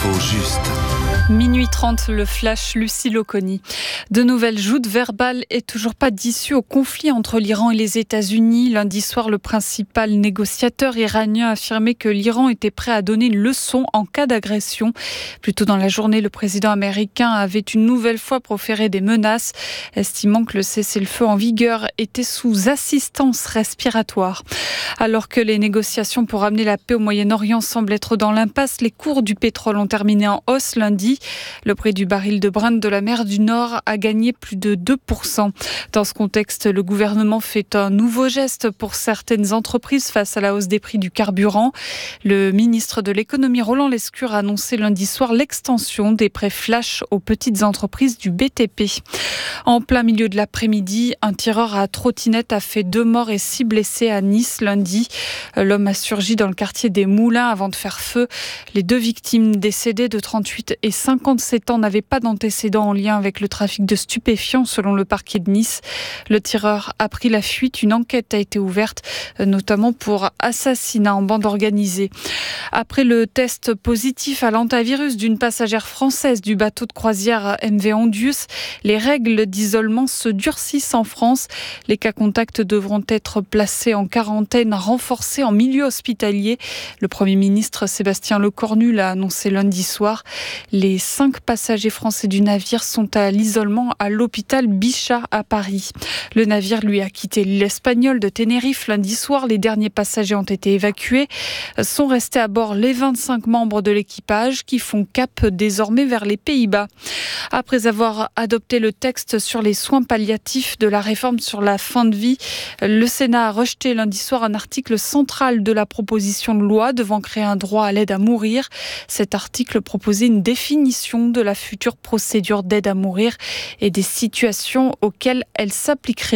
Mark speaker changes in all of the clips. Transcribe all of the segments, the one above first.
Speaker 1: L'info juste.
Speaker 2: Minuit 30, le flash Lucille Oconi. De nouvelles joutes verbales et toujours pas d'issue au conflit entre l'Iran et les États-Unis. Lundi soir, le principal négociateur iranien a affirmé que l'Iran était prêt à donner une leçon en cas d'agression. Plus tôt dans la journée, le président américain avait une nouvelle fois proféré des menaces, estimant que le cessez-le-feu en vigueur était sous assistance respiratoire. Alors que les négociations pour amener la paix au Moyen-Orient semblent être dans l'impasse, les cours du pétrole ont terminé en hausse lundi. Le prix du baril de Brent de la mer du Nord a gagné plus de 2%. Dans ce contexte, le gouvernement fait un nouveau geste pour certaines entreprises face à la hausse des prix du carburant. Le ministre de l'économie Roland Lescure a annoncé lundi soir l'extension des prêts flash aux petites entreprises du BTP. En plein milieu de l'après-midi, un tireur à trottinette a fait 2 morts et 6 blessés à Nice lundi. L'homme a surgi dans le quartier des Moulins avant de faire feu. Les 2 victimes décédées de 38 et 57 ans n'avaient pas d'antécédents en lien avec le trafic de stupéfiants selon le parquet de Nice. Le tireur a pris la fuite. Une enquête a été ouverte, notamment pour assassinat en bande organisée. Après le test positif à l'hantavirus d'une passagère française du bateau de croisière MV Ondius, les règles d'isolement se durcissent en France. Les cas contacts devront être placés en quarantaine renforcée en milieu hospitalier. Le Premier ministre Sébastien Lecornu l'a annoncé lundi soir. Les 5 passagers français du navire sont à l'isolement à l'hôpital Bichat à Paris. Le navire, lui, a quitté l'île espagnole de Tenerife lundi soir. Les derniers passagers ont été évacués. Sont restés à bord les 25 membres de l'équipage qui font cap désormais vers les Pays-Bas. Après avoir adopté le texte sur les soins palliatifs de la réforme sur la fin de vie, le Sénat a rejeté lundi soir un article central de la proposition de loi devant créer un droit à l'aide à mourir. Cet article proposait une définition de la future procédure d'aide à mourir et des situations auxquelles elle s'appliquerait.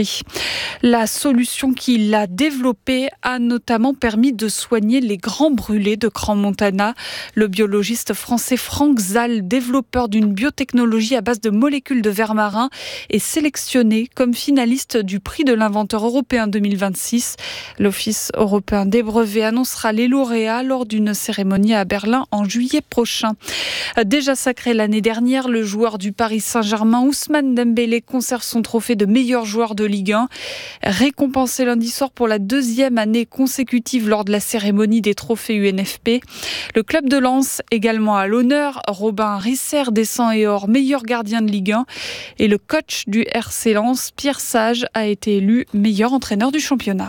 Speaker 2: La solution qu'il a développée a notamment permis de soigner les grands brûlés de Crans-Montana. Le biologiste français Franck Zal, développeur d'une biotechnologie à base de molécules de verre marin, est sélectionné comme finaliste du prix de l'inventeur européen 2026. L'Office européen des brevets annoncera les lauréats lors d'une cérémonie à Berlin en juillet prochain. Déjà sacré l'année dernière, le joueur du Paris Saint-Germain, Ousmane Dembélé, conserve son trophée de meilleur joueur de Ligue 1. Récompensé lundi soir pour la 2e année consécutive lors de la cérémonie des trophées UNFP. Le club de Lens, également à l'honneur, Robin Risser descend et hors meilleur gardien de Ligue 1. Et le coach du RC Lens, Pierre Sage, a été élu meilleur entraîneur du championnat.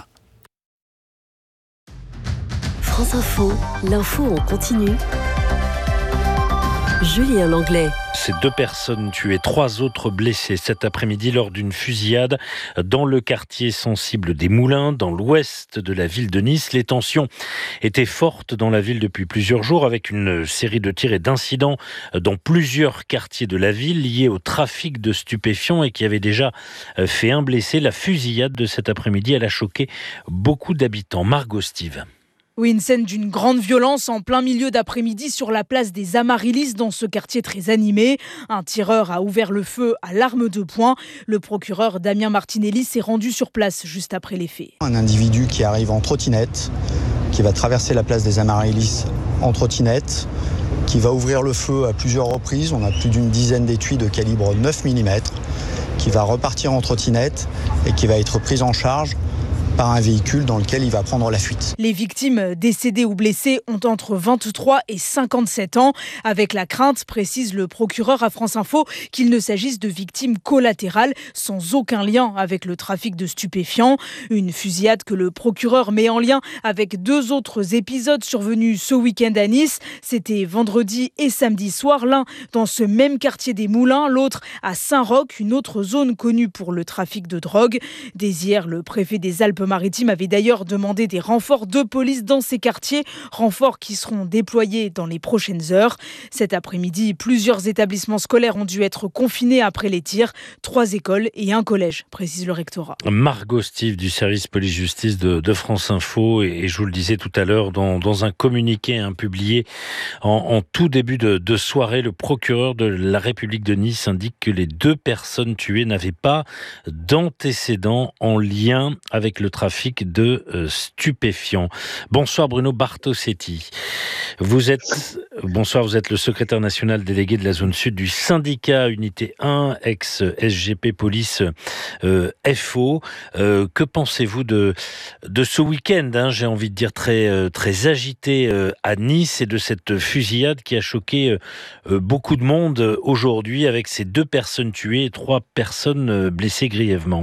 Speaker 3: France Info, l'info en continu. Julien Langlais.
Speaker 4: Ces 2 personnes tuées, 3 autres blessées cet après-midi lors d'une fusillade dans le quartier sensible des Moulins, dans l'ouest de la ville de Nice. Les tensions étaient fortes dans la ville depuis plusieurs jours avec une série de tirs et d'incidents dans plusieurs quartiers de la ville liés au trafic de stupéfiants et qui avaient déjà fait un blessé. La fusillade de cet après-midi, elle a choqué beaucoup d'habitants. Margot Steve.
Speaker 5: Oui, une scène d'une grande violence en plein milieu d'après-midi sur la place des Amaryllis dans ce quartier très animé. Un tireur a ouvert le feu à l'arme de poing. Le procureur Damien Martinelli s'est rendu sur place juste après les faits.
Speaker 6: Un individu qui arrive en trottinette, qui va traverser la place des Amaryllis en trottinette, qui va ouvrir le feu à plusieurs reprises. On a plus d'une dizaine d'étuis de calibre 9 mm, qui va repartir en trottinette et qui va être pris en charge par un véhicule dans lequel il va prendre la fuite.
Speaker 5: Les victimes décédées ou blessées ont entre 23 et 57 ans, avec la crainte, précise le procureur à France Info, qu'il ne s'agisse de victimes collatérales sans aucun lien avec le trafic de stupéfiants. Une fusillade que le procureur met en lien avec 2 autres épisodes survenus ce week-end à Nice. C'était vendredi et samedi soir, l'un dans ce même quartier des Moulins, l'autre à Saint-Roch, une autre zone connue pour le trafic de drogue. Dès hier, le préfet des Alpes-Maritimes avait d'ailleurs demandé des renforts de police dans ces quartiers, renforts qui seront déployés dans les prochaines heures. Cet après-midi, plusieurs établissements scolaires ont dû être confinés après les tirs, 3 écoles et un collège, précise le rectorat.
Speaker 4: Margot Steve du service police-justice de France Info, et je vous le disais tout à l'heure, dans un communiqué publié en tout début de soirée, le procureur de la République de Nice indique que les 2 personnes tuées n'avaient pas d'antécédents en lien avec le trafic de stupéfiants. Bonsoir Bruno Bartosetti. Vous êtes le secrétaire national délégué de la zone sud du syndicat Unité 1, ex-SGP Police FO. Que pensez-vous de ce week-end, j'ai envie de dire très agité à Nice, et de cette fusillade qui a choqué beaucoup de monde aujourd'hui, avec ces 2 personnes tuées et 3 personnes blessées grièvement?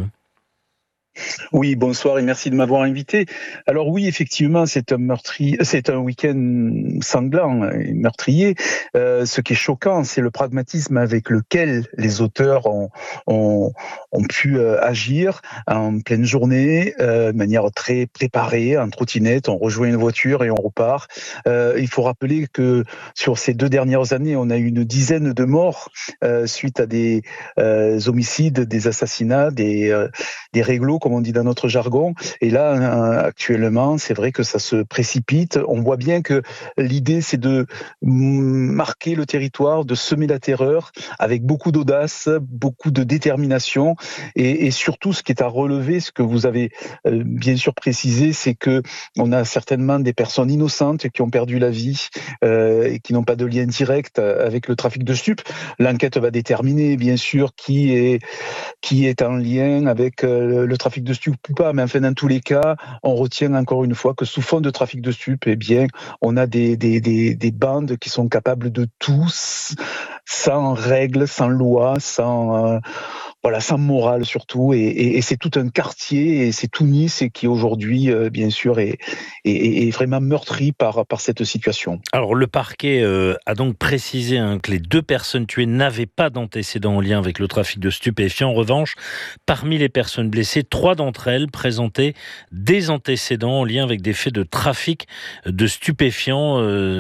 Speaker 1: Oui, bonsoir et merci de m'avoir invité. Alors oui, effectivement, c'est un week-end sanglant et meurtrier. Ce qui est choquant, c'est le pragmatisme avec lequel les auteurs ont pu agir en pleine journée, de manière très préparée, en trottinette. On rejoint une voiture et on repart. Il faut rappeler que sur ces 2 dernières années, on a eu une dizaine de morts suite à des homicides, des assassinats, des réglos, comme on dit dans notre jargon. Et là, actuellement, c'est vrai que ça se précipite. On voit bien que l'idée, c'est de marquer le territoire, de semer la terreur avec beaucoup d'audace, beaucoup de détermination. Et surtout, ce qui est à relever, ce que vous avez bien sûr précisé, c'est que on a certainement des personnes innocentes qui ont perdu la vie et qui n'ont pas de lien direct avec le trafic de stupes. L'enquête va déterminer, bien sûr, qui est en lien avec le trafic de stupes ou pas, mais enfin, dans tous les cas, on retient encore une fois que sous fond de trafic de stupes, eh bien, on a des bandes qui sont capables de tout, sans règles, sans loi, sans morale surtout, et c'est tout un quartier, et c'est tout Nice qui aujourd'hui, bien sûr, est vraiment meurtri par cette situation.
Speaker 4: Alors le parquet a donc précisé que les 2 personnes tuées n'avaient pas d'antécédents en lien avec le trafic de stupéfiants. En revanche, parmi les personnes blessées, 3 d'entre elles présentaient des antécédents en lien avec des faits de trafic de stupéfiants.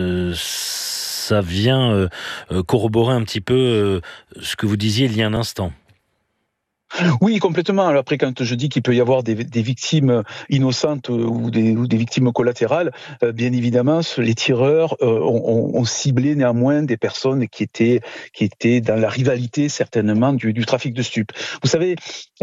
Speaker 4: Ça vient corroborer un petit peu ce que vous disiez il y a un instant.
Speaker 1: Oui, complètement. Alors après, quand je dis qu'il peut y avoir des victimes innocentes ou des victimes collatérales, bien évidemment, les tireurs ont ciblé néanmoins des personnes qui étaient dans la rivalité certainement du trafic de stupes. Vous savez,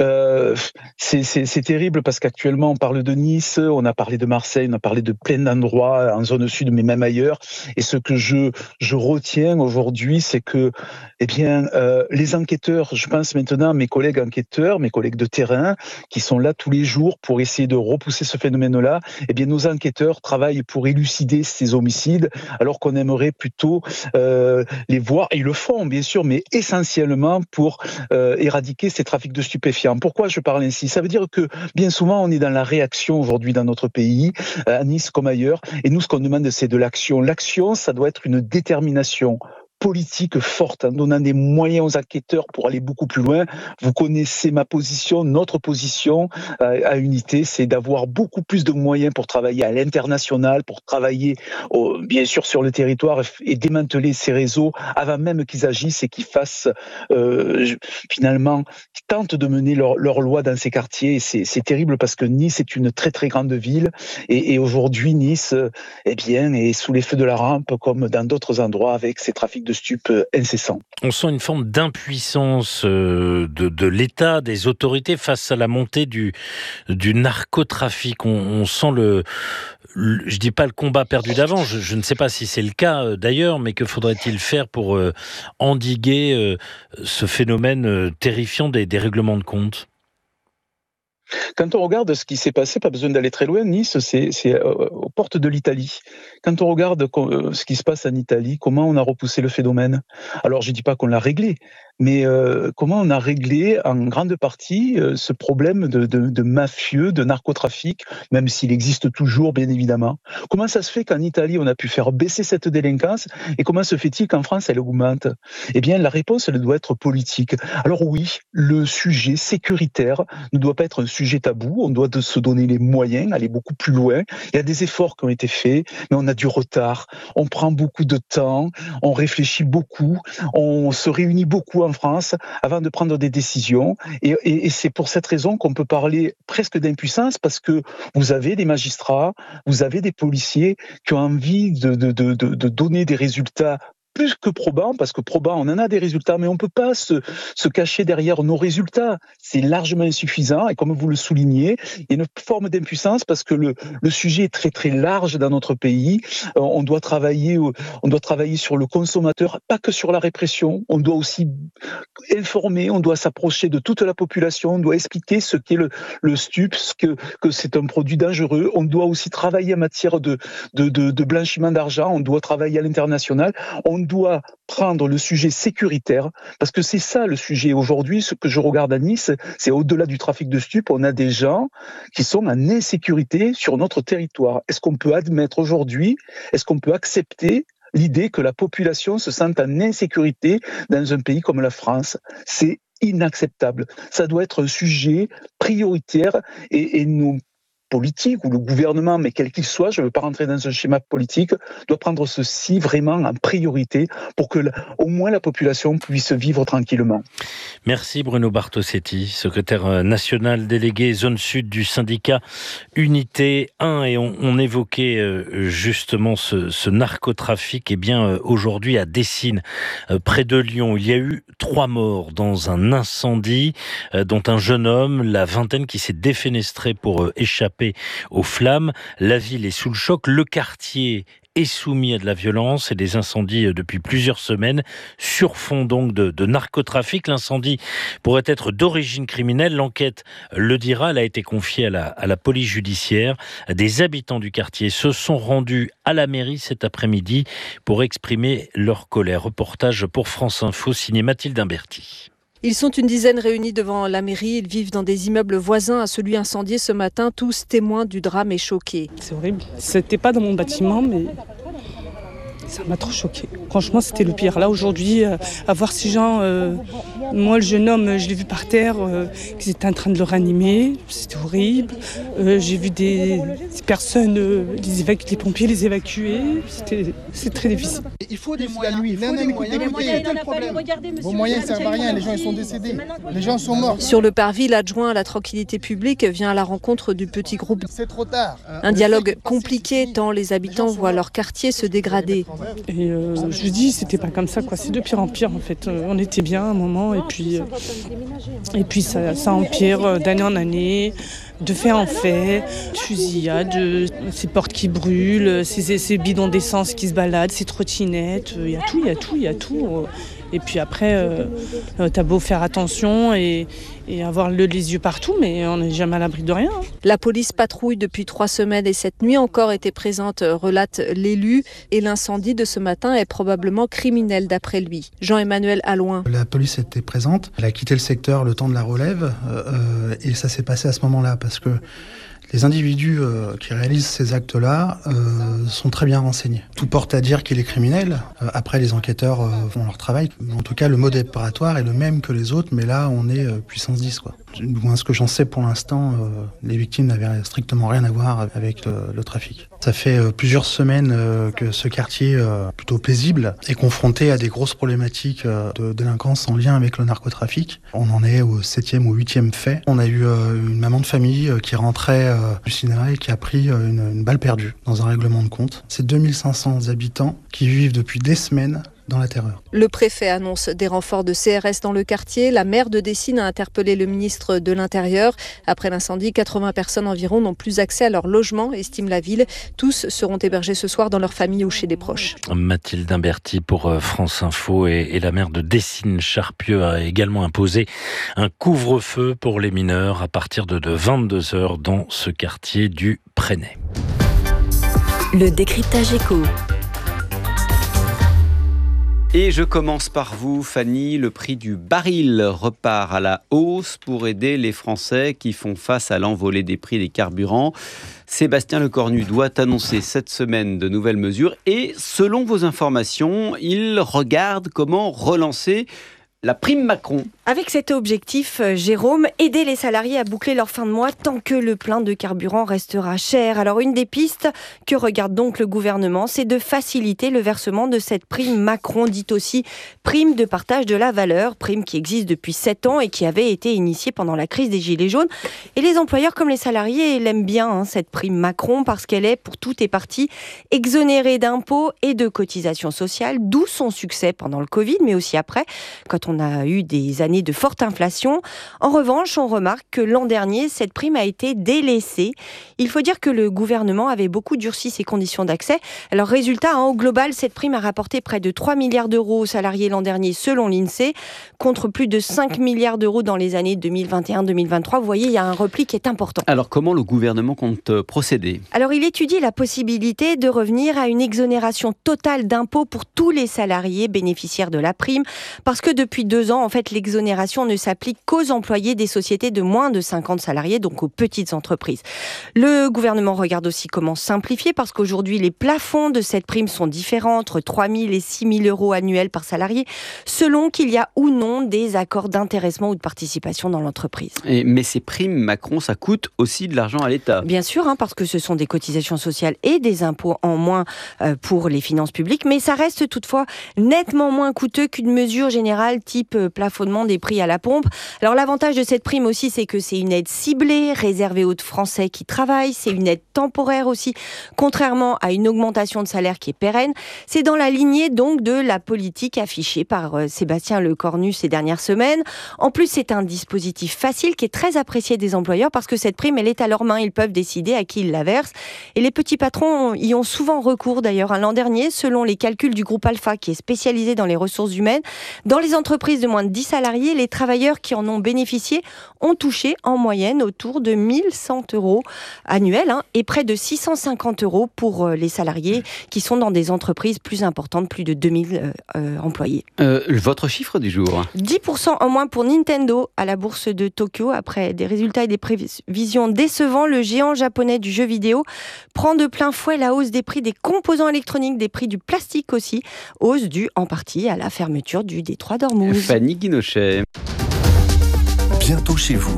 Speaker 1: c'est terrible parce qu'actuellement on parle de Nice, on a parlé de Marseille, on a parlé de plein d'endroits en zone sud, mais même ailleurs. Et ce que je retiens aujourd'hui, c'est que, les enquêteurs, je pense maintenant à mes collègues enquêteurs, mes collègues de terrain, qui sont là tous les jours pour essayer de repousser ce phénomène-là, nos enquêteurs travaillent pour élucider ces homicides, alors qu'on aimerait plutôt les voir, et ils le font bien sûr, mais essentiellement pour éradiquer ces trafics de stupéfiants. Pourquoi je parle ainsi? Ça veut dire que bien souvent on est dans la réaction aujourd'hui dans notre pays, à Nice comme ailleurs, et nous ce qu'on demande c'est de l'action. L'action, ça doit être une détermination politique forte, en donnant des moyens aux enquêteurs pour aller beaucoup plus loin. Vous connaissez ma position, notre position à Unité, c'est d'avoir beaucoup plus de moyens pour travailler à l'international, pour travailler bien sûr sur le territoire et démanteler ces réseaux avant même qu'ils agissent et qu'ils fassent finalement, qu'ils tentent de mener leur loi dans ces quartiers. Et c'est terrible parce que Nice est une très très grande ville et aujourd'hui Nice est sous les feux de la rampe comme dans d'autres endroits avec ces trafics de stupes incessants.
Speaker 4: On sent une forme d'impuissance de l'État, des autorités face à la montée du narcotrafic. On sent je dis pas le combat perdu d'avant, je ne sais pas si c'est le cas d'ailleurs, mais que faudrait-il faire pour endiguer ce phénomène terrifiant des règlements de compte?
Speaker 1: Quand on regarde ce qui s'est passé, pas besoin d'aller très loin, Nice, c'est aux portes de l'Italie. Quand on regarde ce qui se passe en Italie, comment on a repoussé le phénomène? Alors, je dis pas qu'on l'a réglé, mais comment on a réglé en grande partie ce problème de mafieux, de narcotrafic, même s'il existe toujours, bien évidemment. Comment ça se fait qu'en Italie, on a pu faire baisser cette délinquance, et comment se fait-il qu'en France, elle augmente? Eh bien, la réponse, elle doit être politique. Alors oui, le sujet sécuritaire ne doit pas être un sujet tabou, on doit se donner les moyens, aller beaucoup plus loin. Il y a des efforts qui ont été faits, mais on a du retard, on prend beaucoup de temps, on réfléchit beaucoup, on se réunit beaucoup en France avant de prendre des décisions, et c'est pour cette raison qu'on peut parler presque d'impuissance, parce que vous avez des magistrats, vous avez des policiers qui ont envie de donner des résultats plus que probant, parce que probant, on en a des résultats, mais on ne peut pas se cacher derrière nos résultats. C'est largement insuffisant, et comme vous le soulignez, il y a une forme d'impuissance parce que le sujet est très très large dans notre pays. On doit travailler sur le consommateur, pas que sur la répression. On doit aussi informer, on doit s'approcher de toute la population, on doit expliquer ce qu'est le stup, que c'est un produit dangereux. On doit aussi travailler en matière de blanchiment d'argent, on doit travailler à l'international, on doit prendre le sujet sécuritaire, parce que c'est ça le sujet aujourd'hui. Ce que je regarde à Nice, c'est au-delà du trafic de stupes, on a des gens qui sont en insécurité sur notre territoire. Est-ce qu'on peut admettre aujourd'hui, est-ce qu'on peut accepter l'idée que la population se sente en insécurité dans un pays comme la France? C'est inacceptable. Ça doit être un sujet prioritaire et nos politiques ou le gouvernement, mais quel qu'il soit, je ne veux pas rentrer dans un schéma politique, doit prendre ceci vraiment en priorité pour que au moins la population puisse vivre tranquillement.
Speaker 4: Merci Bruno Bartosetti, secrétaire national délégué zone sud du syndicat Unité 1. Et on évoquait justement ce narcotrafic. Et bien aujourd'hui à Dessines, près de Lyon, il y a eu 3 morts dans un incendie, dont un jeune homme, la vingtaine, qui s'est défenestré pour échapper aux flammes. La ville est sous le choc, le quartier est soumis à de la violence et des incendies depuis plusieurs semaines, sur fond donc de narcotrafic. L'incendie pourrait être d'origine criminelle, l'enquête le dira, elle a été confiée à la police judiciaire. Des habitants du quartier se sont rendus à la mairie cet après-midi pour exprimer leur colère. Reportage pour France Info, signé Mathilde Imberti.
Speaker 7: Ils sont une dizaine réunis devant la mairie. Ils vivent dans des immeubles voisins à celui incendié ce matin, tous témoins du drame et choqués.
Speaker 8: C'est horrible. C'était pas dans mon bâtiment, mais ça m'a trop choquée. Franchement, c'était le pire. Là, aujourd'hui, à voir ces gens... moi, le jeune homme, je l'ai vu par terre, qu'ils étaient en train de le ranimer. C'était horrible. J'ai vu des personnes, les pompiers les évacuer. C'est très difficile.
Speaker 9: Il faut des moyens. La nuit, vos moyens ne servent à rien. Les gens ils sont décédés. Les gens sont morts.
Speaker 7: Sur le parvis, l'adjoint à la tranquillité publique vient à la rencontre du petit groupe.
Speaker 9: C'est trop tard.
Speaker 7: Un dialogue compliqué tant les habitants voient leur quartier se dégrader.
Speaker 8: Et je vous dis, c'était pas comme ça, quoi. C'est de pire en pire, en fait. On était bien à un moment, et puis ça empire d'année en année, de fait en fait, fusillades, ces portes qui brûlent, ces bidons d'essence qui se baladent, ces trottinettes, il y a tout. Et puis après, t'as beau faire attention et avoir les yeux partout, mais on n'est jamais à l'abri de rien.
Speaker 7: La police patrouille depuis 3 semaines et cette nuit encore était présente, relate l'élu. Et l'incendie de ce matin est probablement criminel d'après lui. Jean-Emmanuel Allouin.
Speaker 10: La police était présente, elle a quitté le secteur le temps de la relève et ça s'est passé à ce moment-là parce que les individus qui réalisent ces actes-là sont très bien renseignés. Tout porte à dire qu'il est criminel. Après, les enquêteurs font leur travail. En tout cas, le mode opératoire est le même que les autres, mais là, on est puissance 10, quoi. Moi, ce que j'en sais pour l'instant, les victimes n'avaient strictement rien à voir avec le trafic. Ça fait plusieurs semaines que ce quartier, plutôt paisible, est confronté à des grosses problématiques de délinquance en lien avec le narcotrafic. On en est au 7e ou 8e fait. On a eu une maman de famille qui rentrait du cinéma et qui a pris une balle perdue dans un règlement de compte. C'est 2500 habitants qui vivent depuis des semaines dans la terreur.
Speaker 7: Le préfet annonce des renforts de CRS dans le quartier. La maire de Dessines a interpellé le ministre de l'Intérieur. Après l'incendie, 80 personnes environ n'ont plus accès à leur logement, estime la ville. Tous seront hébergés ce soir dans leur famille ou chez des proches.
Speaker 4: Mathilde Imberti pour France Info et la maire de Dessines-Charpieu a également imposé un couvre-feu pour les mineurs à partir de 22h dans ce quartier du Prénay.
Speaker 3: Le décryptage éco.
Speaker 11: Et je commence par vous, Fanny. Le prix du baril repart à la hausse pour aider les Français qui font face à l'envolée des prix des carburants. Sébastien Lecornu doit annoncer cette semaine de nouvelles mesures et, selon vos informations, il regarde comment relancer la prime Macron.
Speaker 12: Avec cet objectif, Jérôme, aider les salariés à boucler leur fin de mois tant que le plein de carburant restera cher. Alors une des pistes que regarde donc le gouvernement, c'est de faciliter le versement de cette prime Macron, dite aussi prime de partage de la valeur, prime qui existe depuis 7 ans et qui avait été initiée pendant la crise des Gilets jaunes. Et les employeurs comme les salariés l'aiment bien, cette prime Macron, parce qu'elle est pour toutes et parties exonérée d'impôts et de cotisations sociales, d'où son succès pendant le Covid, mais aussi après, quand on a eu des années de forte inflation. En revanche, on remarque que l'an dernier, cette prime a été délaissée. Il faut dire que le gouvernement avait beaucoup durci ses conditions d'accès. Alors résultat, au global, cette prime a rapporté près de 3 milliards d'euros aux salariés l'an dernier, selon l'INSEE, contre plus de 5 milliards d'euros dans les années 2021-2023. Vous voyez, il y a un repli qui est important.
Speaker 11: Alors comment le gouvernement compte procéder ?
Speaker 12: Alors il étudie la possibilité de revenir à une exonération totale d'impôts pour tous les salariés bénéficiaires de la prime, parce que depuis 2 ans, en fait, l'exonération ne s'applique qu'aux employés des sociétés de moins de 50 salariés, donc aux petites entreprises. Le gouvernement regarde aussi comment simplifier, parce qu'aujourd'hui, les plafonds de cette prime sont différents, entre 3 000 et 6 000 euros annuels par salarié, selon qu'il y a ou non des accords d'intéressement ou de participation dans l'entreprise.
Speaker 11: Mais ces primes Macron, ça coûte aussi de l'argent à l'État.
Speaker 12: Bien sûr, parce que ce sont des cotisations sociales et des impôts en moins pour les finances publiques, mais ça reste toutefois nettement moins coûteux qu'une mesure générale type plafonnement des prix à la pompe. Alors l'avantage de cette prime aussi, c'est que c'est une aide ciblée, réservée aux Français qui travaillent, c'est une aide temporaire aussi, contrairement à une augmentation de salaire qui est pérenne. C'est dans la lignée donc de la politique affichée par Sébastien Lecornu ces dernières semaines. En plus, c'est un dispositif facile qui est très apprécié des employeurs parce que cette prime, elle est à leurs mains, ils peuvent décider à qui ils la versent. Et les petits patrons y ont souvent recours d'ailleurs. L'an dernier, selon les calculs du groupe Alpha qui est spécialisé dans les ressources humaines, dans les entreprises de moins de 10 salariés, les travailleurs qui en ont bénéficié ont touché en moyenne autour de 1 100 euros annuels et près de 650 euros pour les salariés qui sont dans des entreprises plus importantes, plus de 2000 employés.
Speaker 11: Votre chiffre du jour ?
Speaker 12: 10% en moins pour Nintendo à la bourse de Tokyo. Après des résultats et des prévisions décevants, le géant japonais du jeu vidéo prend de plein fouet la hausse des prix des composants électroniques, des prix du plastique aussi, hausse due en partie à la fermeture du détroit d'Ormuz.
Speaker 11: Fanny Guinochet.
Speaker 13: Bientôt chez vous.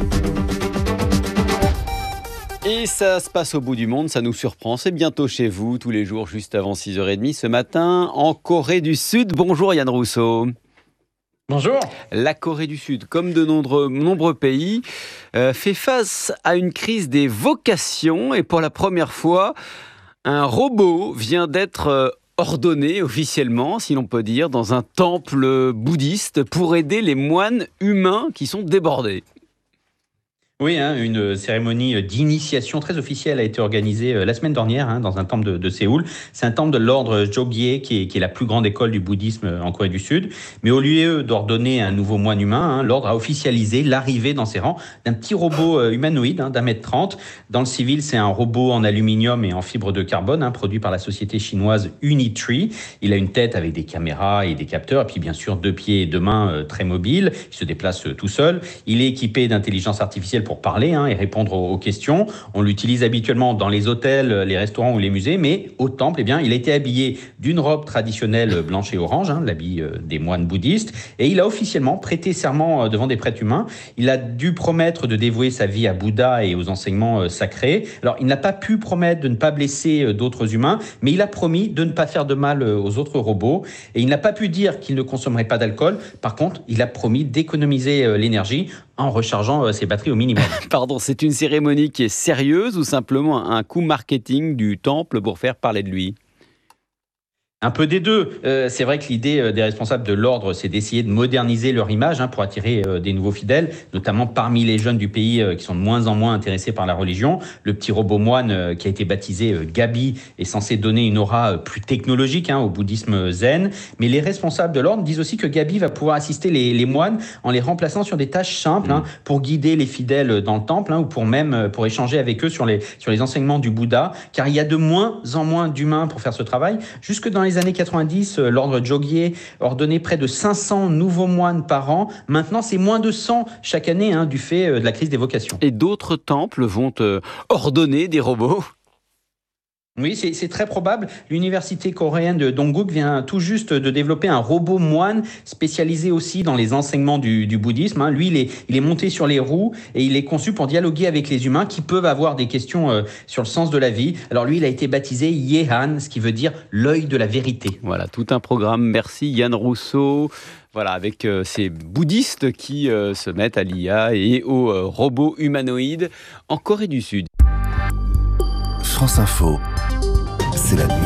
Speaker 11: Et ça se passe au bout du monde, ça nous surprend. C'est bientôt chez vous, tous les jours, juste avant 6h30. Ce matin, en Corée du Sud. Bonjour Yann Rousseau.
Speaker 14: Bonjour.
Speaker 11: La Corée du Sud, comme de nombreux pays, fait face à une crise des vocations. Et pour la première fois, un robot vient d'être ordonné officiellement, si l'on peut dire, dans un temple bouddhiste pour aider les moines humains qui sont débordés.
Speaker 14: Oui, une cérémonie d'initiation très officielle a été organisée la semaine dernière dans un temple de Séoul. C'est un temple de l'ordre Jogye qui est la plus grande école du bouddhisme en Corée du Sud. Mais au lieu d'ordonner un nouveau moine humain, l'ordre a officialisé l'arrivée dans ses rangs d'un petit robot humanoïde d'1m30. Dans le civil, c'est un robot en aluminium et en fibre de carbone produit par la société chinoise Unitree. Il a une tête avec des caméras et des capteurs et puis bien sûr 2 pieds et 2 mains très mobiles. Il se déplace tout seul. Il est équipé d'intelligence artificielle pour parler et répondre aux questions. On l'utilise habituellement dans les hôtels, les restaurants ou les musées, mais au temple, il a été habillé d'une robe traditionnelle blanche et orange, l'habit des moines bouddhistes, et il a officiellement prêté serment devant des prêtres humains. Il a dû promettre de dévouer sa vie à Bouddha et aux enseignements sacrés. Alors, il n'a pas pu promettre de ne pas blesser d'autres humains, mais il a promis de ne pas faire de mal aux autres robots, et il n'a pas pu dire qu'il ne consommerait pas d'alcool. Par contre, il a promis d'économiser l'énergie en rechargeant ses batteries au minimum.
Speaker 11: Pardon, c'est une cérémonie qui est sérieuse ou simplement un coup marketing du temple pour faire parler de lui ?
Speaker 14: Un peu des deux. C'est vrai que l'idée des responsables de l'ordre, c'est d'essayer de moderniser leur image pour attirer des nouveaux fidèles, notamment parmi les jeunes du pays qui sont de moins en moins intéressés par la religion. Le petit robot moine qui a été baptisé Gabi est censé donner une aura plus technologique au bouddhisme zen. Mais les responsables de l'ordre disent aussi que Gabi va pouvoir assister les moines en les remplaçant sur des tâches simples pour guider les fidèles dans le temple ou pour échanger avec eux sur les enseignements du Bouddha, car il y a de moins en moins d'humains pour faire ce travail. Jusque dans les années 90, l'ordre Jogye ordonnait près de 500 nouveaux moines par an. Maintenant, c'est moins de 100 chaque année du fait de la crise des vocations.
Speaker 11: Et d'autres temples vont ordonner des robots ?
Speaker 14: Oui, c'est très probable. L'université coréenne de Dongguk vient tout juste de développer un robot moine spécialisé aussi dans les enseignements du bouddhisme. Lui, il est monté sur les roues et il est conçu pour dialoguer avec les humains qui peuvent avoir des questions sur le sens de la vie. Alors lui, il a été baptisé Yehan, ce qui veut dire l'œil de la vérité.
Speaker 11: Voilà, tout un programme. Merci Yann Rousseau. Voilà, avec ces bouddhistes qui se mettent à l'IA et aux robots humanoïdes en Corée du Sud.
Speaker 13: France Info, c'est la nuit.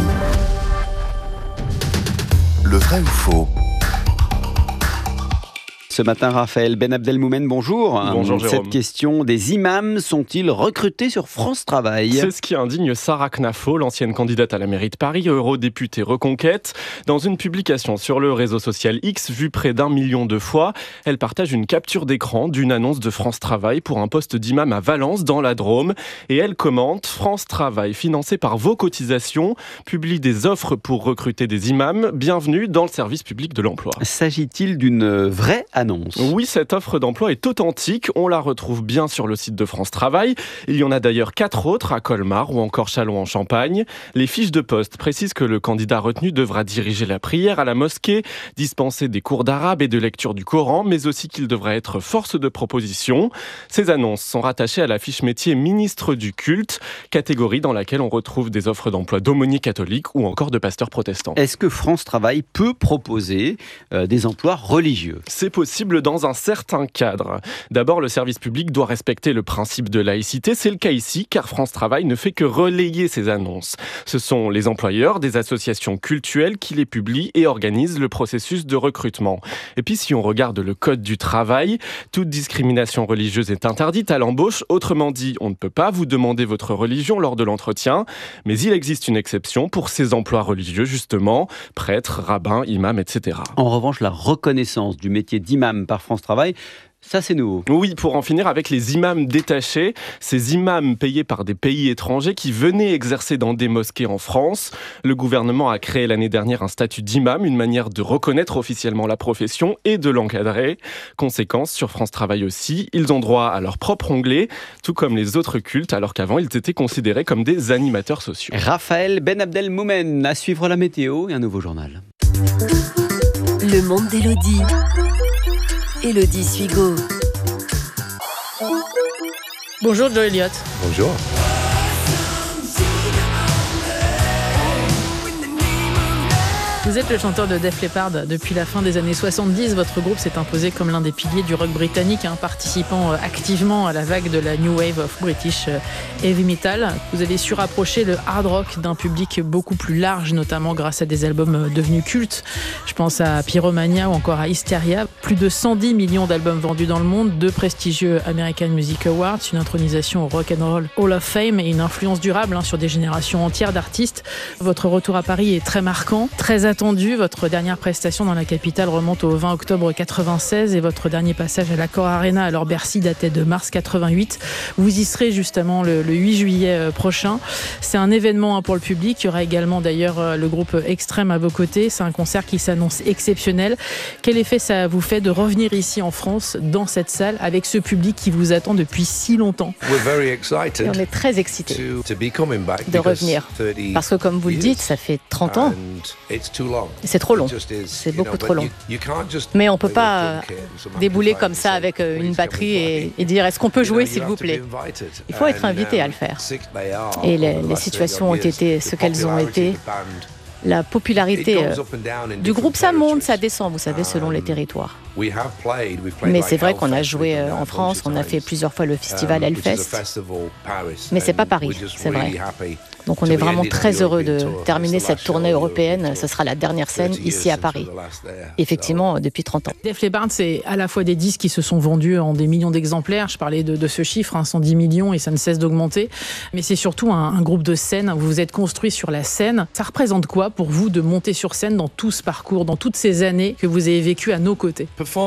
Speaker 13: Le vrai ou faux?
Speaker 11: Ce matin, Raphaël Ben Abdelmoumen, bonjour.
Speaker 15: Bonjour Jérôme.
Speaker 11: Cette question, des imams sont-ils recrutés sur France Travail?
Speaker 15: C'est ce qui indigne Sarah Knafo, l'ancienne candidate à la mairie de Paris, eurodéputée Reconquête. Dans une publication sur le réseau social X, vue près d'1 million de fois, elle partage une capture d'écran d'une annonce de France Travail pour un poste d'imam à Valence, dans la Drôme. Et elle commente: France Travail, financé par vos cotisations, publie des offres pour recruter des imams. Bienvenue dans le service public de l'emploi.
Speaker 11: S'agit-il d'une vraie annonce?
Speaker 15: Oui, cette offre d'emploi est authentique. On la retrouve bien sur le site de France Travail. Il y en a d'ailleurs 4 autres à Colmar ou encore Châlons-en-Champagne. Les fiches de poste précisent que le candidat retenu devra diriger la prière à la mosquée, dispenser des cours d'arabe et de lecture du Coran, mais aussi qu'il devra être force de proposition. Ces annonces sont rattachées à la fiche métier ministre du culte, catégorie dans laquelle on retrouve des offres d'emploi d'aumôniers catholiques ou encore de pasteurs protestants.
Speaker 11: Est-ce que France Travail peut proposer des emplois religieux?
Speaker 15: C'est possible dans un certain cadre. D'abord, le service public doit respecter le principe de laïcité. C'est le cas ici, car France Travail ne fait que relayer ces annonces. Ce sont les employeurs des associations cultuelles qui les publient et organisent le processus de recrutement. Et puis, si on regarde le code du travail, toute discrimination religieuse est interdite à l'embauche. Autrement dit, on ne peut pas vous demander votre religion lors de l'entretien, mais il existe une exception pour ces emplois religieux, justement, prêtres, rabbins, imams, etc.
Speaker 11: En revanche, la reconnaissance du métier d'imam par France Travail, ça c'est nouveau.
Speaker 15: Oui, pour en finir avec les imams détachés, ces imams payés par des pays étrangers qui venaient exercer dans des mosquées en France. Le gouvernement a créé l'année dernière un statut d'imam, une manière de reconnaître officiellement la profession et de l'encadrer. Conséquence, sur France Travail aussi, ils ont droit à leur propre onglet, tout comme les autres cultes, alors qu'avant ils étaient considérés comme des animateurs sociaux.
Speaker 11: Raphaël Ben Abdelmoumen, à suivre la météo et un nouveau journal.
Speaker 3: Le monde d'Élodie. Élodie Suigo.
Speaker 16: Bonjour Joe Elliott.
Speaker 17: Bonjour.
Speaker 16: Vous êtes le chanteur de Def Leppard depuis la fin des années 70. Votre groupe s'est imposé comme l'un des piliers du rock britannique, participant activement à la vague de la New Wave of British Heavy Metal. Vous avez su rapprocher le hard rock d'un public beaucoup plus large, notamment grâce à des albums devenus cultes. Je pense à Pyromania ou encore à Hysteria. Plus de 110 millions d'albums vendus dans le monde, 2 prestigieux American Music Awards, une intronisation au Rock and Roll Hall of Fame et une influence durable sur des générations entières d'artistes. Votre retour à Paris est très marquant, très attendu. Votre dernière prestation dans la capitale remonte au 20 octobre 96 et votre dernier passage à l'Accor Arena, alors Bercy, datait de mars 88. Vous y serez justement le 8 juillet prochain. C'est un événement pour le public. Il y aura également d'ailleurs le groupe Extrême à vos côtés. C'est un concert qui s'annonce exceptionnel. Quel effet ça vous fait de revenir ici en France, dans cette salle, avec ce public qui vous attend depuis si longtemps?
Speaker 18: Et on est très excités de revenir. Parce que comme vous le dites, ça fait 30 ans. C'est trop long, c'est beaucoup trop long. Mais on ne peut pas débouler comme ça avec une batterie et dire est-ce qu'on peut jouer s'il vous plaît? Il faut être invité à le faire. Et les situations ont été ce qu'elles ont été. La popularité du groupe, ça monte, ça descend, vous savez, selon les territoires. Mais c'est vrai qu'on a joué en France, on a fait plusieurs fois le festival Hellfest. Mais c'est pas Paris, c'est vrai. Donc on est vraiment très heureux de terminer cette tournée européenne. Ce sera la dernière scène ici à Paris. Effectivement, depuis 30 ans.
Speaker 16: Def Leppard, c'est à la fois des disques qui se sont vendus en des millions d'exemplaires. Je parlais de ce chiffre, 110 millions, et ça ne cesse d'augmenter. Mais c'est surtout un groupe de scène. Vous vous êtes construit sur la scène. Ça représente quoi pour vous de monter sur scène dans tout ce parcours, dans toutes ces années que vous avez vécues à nos côtés?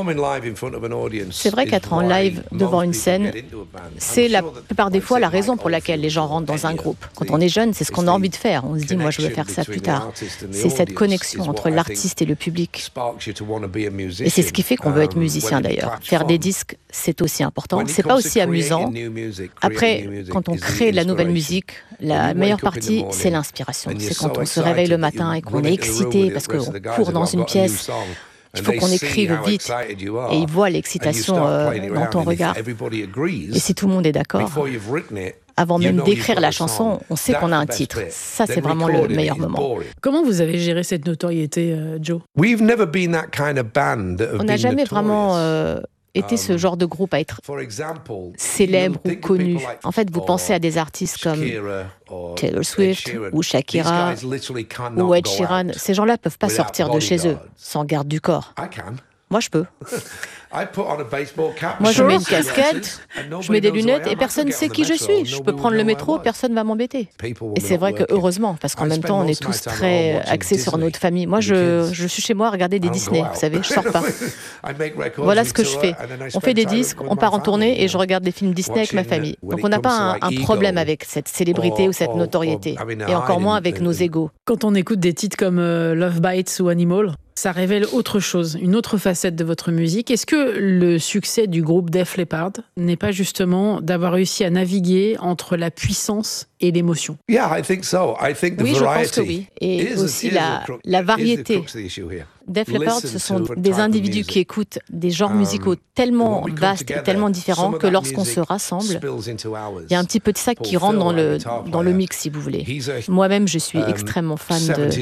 Speaker 18: C'est vrai qu'être en live devant une scène, c'est la plupart des fois la raison pour laquelle les gens rentrent dans un groupe. Quand on est jeune, jeune, c'est ce qu'on a envie de faire. On se dit, moi, je veux faire ça plus tard. C'est cette connexion entre l'artiste et le public. Et c'est ce qui fait qu'on veut être musicien, d'ailleurs. Faire des disques, c'est aussi important. C'est pas aussi amusant. Après, quand on crée de la nouvelle musique, la meilleure partie, c'est l'inspiration. C'est quand on se réveille le matin et qu'on est excité parce qu'on court dans une pièce. Il faut qu'on écrive vite et ils voient l'excitation dans ton regard. Et si tout le monde est d'accord, avant même d'écrire la chanson, on sait qu'on a un titre. Ça, c'est vraiment le meilleur moment.
Speaker 16: Comment vous avez géré cette notoriété, Joe ?
Speaker 18: On n'a jamais vraiment été ce genre de groupe à être célèbre ou connu. En fait, vous pensez à des artistes comme Taylor Swift ou Shakira ou Ed Sheeran. Ces gens-là ne peuvent pas sortir de chez eux sans garde du corps. Moi, je peux. Moi, je mets une casquette, je mets des lunettes et personne ne sait qui je suis. Je peux prendre le métro, personne ne va m'embêter. Et c'est vrai que heureusement, parce qu'en même temps, on est tous très axés sur notre famille. Moi, je suis chez moi à regarder des Disney, vous savez, je sors pas. Voilà ce que je fais. On fait des disques, on part en tournée et je regarde des films Disney avec ma famille. Donc on n'a pas un problème avec cette célébrité ou cette notoriété. Et encore moins avec nos égos.
Speaker 16: Quand on écoute des titres comme Love Bites ou Animal, ça révèle autre chose, une autre facette de votre musique. Est-ce que le succès du groupe Def Leppard n'est pas justement d'avoir réussi à naviguer entre la puissance et l'émotion ?
Speaker 18: Oui, je pense que oui. Et aussi la variété. Def Leppard, ce sont des individus qui écoutent des genres musicaux tellement vastes et tellement différents que lorsqu'on se rassemble, il y a un petit peu de ça qui rentre dans le mix, si vous voulez. Moi-même, je suis extrêmement fan de